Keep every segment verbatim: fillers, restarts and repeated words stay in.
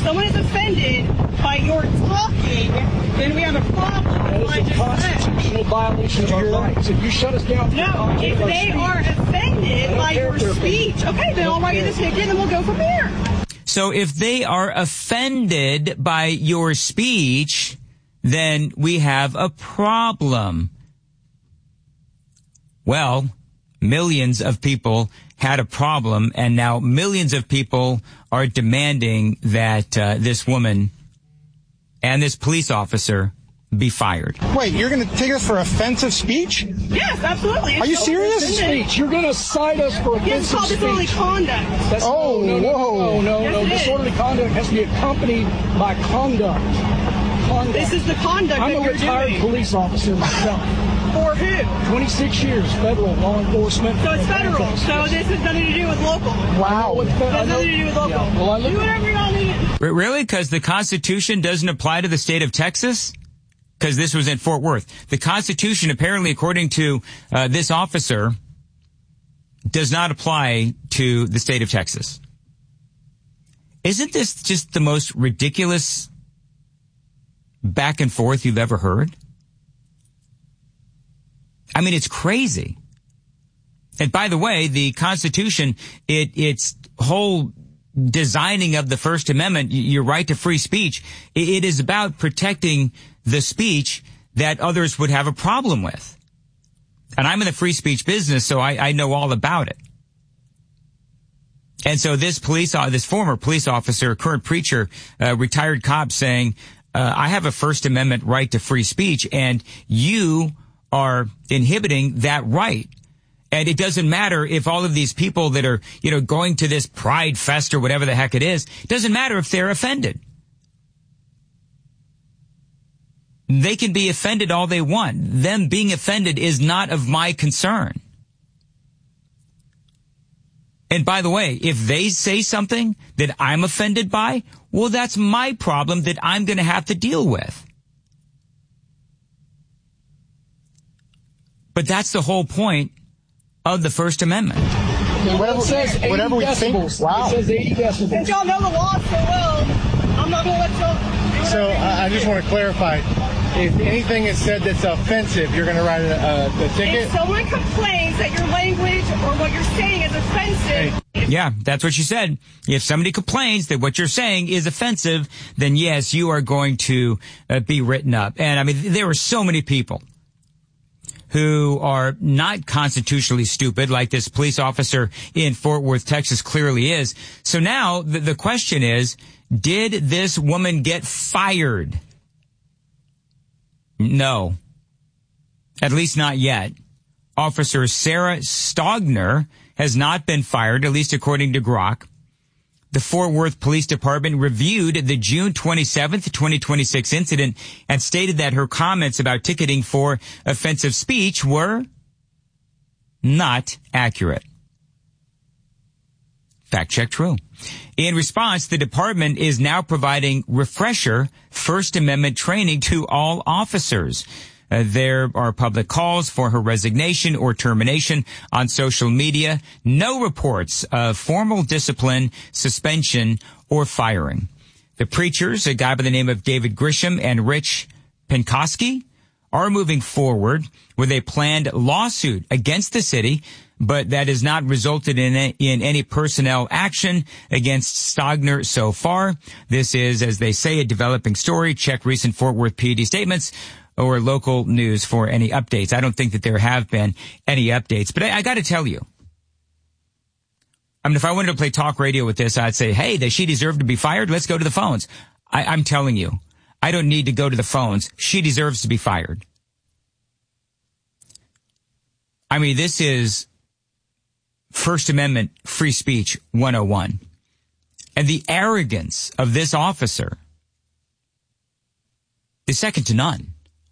someone is offended by your talking, then we have a problem. That is a constitutional violation of our rights. If you shut us down... No, if they are offended by your speech, okay, then I'll write you the ticket and then we'll go from here. So if they are offended by your speech, then we have a problem. Well, millions of people had a problem, and now millions of people are demanding that uh, this woman and this police officer be fired. Wait, you're going to take us for offensive speech? Yes, absolutely. It's Are you so serious? Speech. You're going to cite us for offensive Yes, it's called disorderly conduct. That's, oh, no, no, whoa. No, no, yes, no. Disorderly conduct has to be accompanied by conduct. Conduct. This is the conduct I'm that a you're retired doing. police officer myself. For who? twenty-six years, federal law enforcement. So it's federal. So this has nothing to do with local. Wow. It has nothing to do with local. Yeah. Well, I look do whatever y'all need. Really? Because the Constitution doesn't apply to the state of Texas? Because this was in Fort Worth. The Constitution, apparently, according to uh, this officer, does not apply to the state of Texas. Isn't this just the most ridiculous back and forth you've ever heard? I mean, it's crazy. And by the way, the Constitution, it, its whole designing of the First Amendment, your right to free speech, it is about protecting the speech that others would have a problem with. And I'm in the free speech business, so I, I know all about it. And so this police, uh, this former police officer, current preacher, uh, retired cop saying, uh, I have a First Amendment right to free speech, and you are inhibiting that right. And it doesn't matter if all of these people that are, you know, going to this Pride Fest or whatever the heck it is, it doesn't matter if they're offended. They can be offended all they want. Them being offended is not of my concern. And by the way, if they say something that I'm offended by, well, that's my problem that I'm going to have to deal with. But that's the whole point of the First Amendment. Whatever, it says eighty whatever we decibels. think. Wow. It says eighty decibels. Since y'all know the law so well, I'm not going to let y'all do So whatever you I, I do. just want to clarify. If anything is said that's offensive, you're going to write a, uh, the ticket? If someone complains that your language or what you're saying is offensive... Yeah, that's what she said. If somebody complains that what you're saying is offensive, then yes, you are going to uh, be written up. And I mean, there are so many people who are not constitutionally stupid, like this police officer in Fort Worth, Texas clearly is. So now the, the question is, did this woman get fired? No. At least not yet. Officer Sarah Stogner has not been fired, at least according to Grok. The Fort Worth Police Department reviewed the June twenty-seventh, twenty twenty-six incident and stated that her comments about ticketing for offensive speech were not accurate. Fact check true. In response, the department is now providing refresher First Amendment training to all officers. Uh, there are public calls for her resignation or termination on social media. No reports of formal discipline, suspension, or firing. The preachers, a guy by the name of David Grisham and Rich Penkoski, are moving forward with a planned lawsuit against the city, but that has not resulted in a, in any personnel action against Stogner so far. This is, as they say, a developing story. Check recent Fort Worth P D statements or local news for any updates. I don't think that there have been any updates, but I, I got to tell you, I mean, if I wanted to play talk radio with this, I'd say, hey, does she deserve to be fired? Let's go to the phones. I, I'm telling you, I don't need to go to the phones. She deserves to be fired. I mean, this is First Amendment free speech one oh one. And the arrogance of this officer is second to none.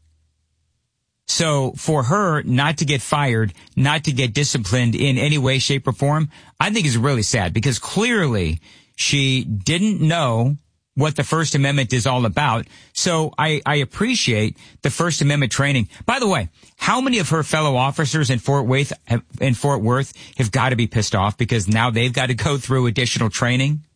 So for her not to get fired, not to get disciplined in any way, shape, or form, I think is really sad because clearly she didn't know what the First Amendment is all about. So I, I appreciate the First Amendment training. By the way, how many of her fellow officers in Fort Worth, in Fort Worth have got to be pissed off because now they've got to go through additional training?